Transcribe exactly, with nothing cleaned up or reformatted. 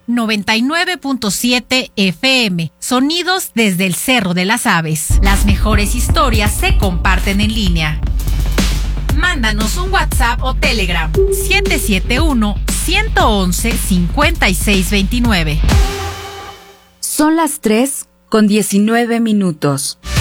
noventa y nueve punto siete F M. Sonidos desde el Cerro de las Aves. Las mejores historias se comparten en línea. Mándanos un WhatsApp o Telegram siete siete uno, uno uno uno, cinco seis dos nueve. Son las tres con diecinueve minutos.